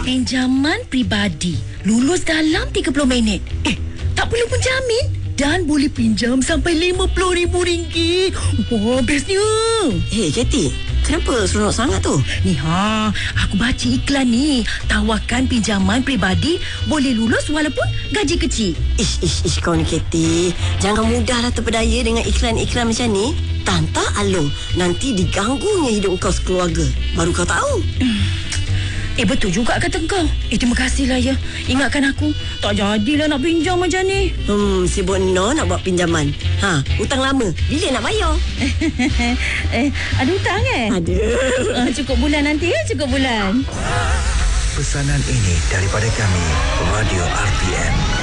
Pinjaman peribadi lulus dalam 30 minit. Tak perlu penjamin dan boleh pinjam sampai RM50,000. Wah, bestnya. Hei, Katie, kenapa seronok sangat tu? Ni aku baca iklan ni. Tawarkan pinjaman peribadi boleh lulus walaupun gaji kecil. Ish, kau ni Katie. Jangan mudahlah terpedaya dengan iklan-iklan macam ni. Tanta Along, nanti diganggunya hidup kau sekeluarga. Baru kau tahu. Betul juga kata kau. Terima kasihlah ya. Ingatkan aku. Tak jadilah nak pinjam macam ni. Sibuk no nak buat pinjaman. Hutang lama. Bila nak bayar? Ada hutang Ada. Cukup bulan nanti ya, cukup bulan. Pesanan ini daripada kami, Radio RTM.